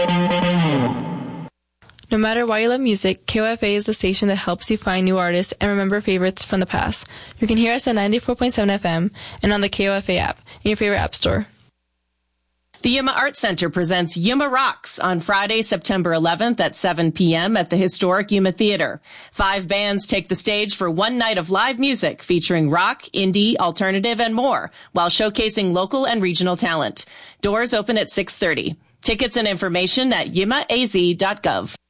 No matter why you love music, KOFA is the station that helps you find new artists and remember favorites from the past. You can hear us at 94.7 FM and on the KOFA app in your favorite app store. The Yuma Art Center presents Yuma Rocks on Friday, September 11th at 7 p.m. at the historic Yuma Theater. 5 bands take the stage for one night of live music featuring rock, indie, alternative, and more, while showcasing local and regional talent. Doors open at 6:30. Tickets and information at yumaaz.gov.